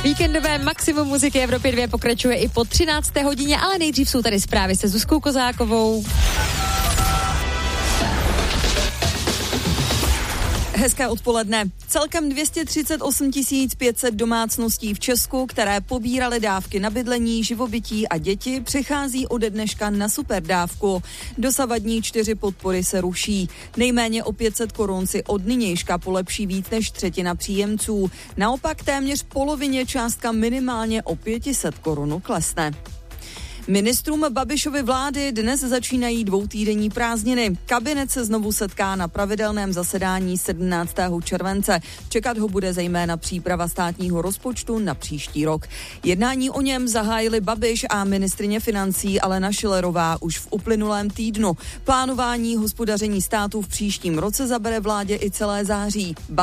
Víkendové maximum muziky Evropy 2 pokračuje i po 13. hodině, ale nejdřív jsou tady zprávy se Zuzkou Kozákovou. Hezké odpoledne. Celkem 238 500 domácností v Česku, které pobíraly dávky na bydlení, živobytí a děti, přechází ode dneška na superdávku. Dosavadní 4 podpory se ruší. Nejméně o 500 korun si od nynějška polepší víc než třetina příjemců. Naopak téměř polovině částka minimálně o 500 korun klesne. Ministrům Babišovy vlády dnes začínají 2týdenní prázdniny. Kabinet se znovu setká na pravidelném zasedání 17. července. Čekat ho bude zejména příprava státního rozpočtu na příští rok. Jednání o něm zahájili Babiš a ministryně financí Alena Schillerová už v uplynulém týdnu. Plánování hospodaření státu v příštím roce zabere vládě i celé září.